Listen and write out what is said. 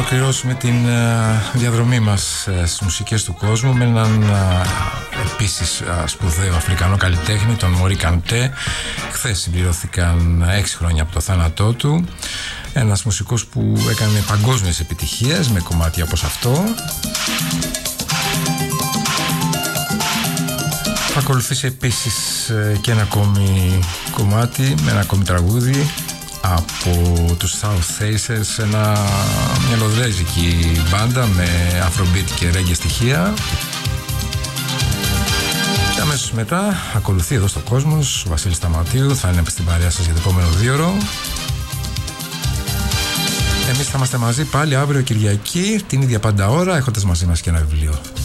ολοκληρώσουμε την διαδρομή μας στις μουσικές του κόσμου με έναν επίσης σπουδαίο Αφρικανό καλλιτέχνη, τον Μωρί Καντέ. Χθες συμπληρώθηκαν 6 χρόνια από το θάνατό του. Ένας μουσικός που έκανε παγκόσμιες επιτυχίες με κομμάτια όπως αυτό. Θα ακολουθήσει επίσης και ένα ακόμη κομμάτι με ένα ακόμη τραγούδι από τους South Facers, μια λονδρέζικη μπάντα με afrobeat και reggae στοιχεία. Και αμέσως μετά ακολουθεί εδώ στο Κόσμος ο Βασίλης Σταματίου, θα είναι στην παρέα σας για το επόμενο 2ωρο. Εμείς θα είμαστε μαζί πάλι αύριο Κυριακή την ίδια πάντα ώρα, έχοντας μαζί μας και ένα βιβλίο.